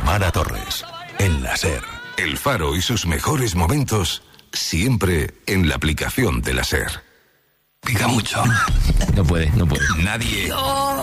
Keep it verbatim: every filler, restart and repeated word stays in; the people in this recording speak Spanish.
Tamara Torres, en la SER. El Faro y sus mejores momentos siempre en la aplicación de la SER. Pica mucho. No puede, no puede. Nadie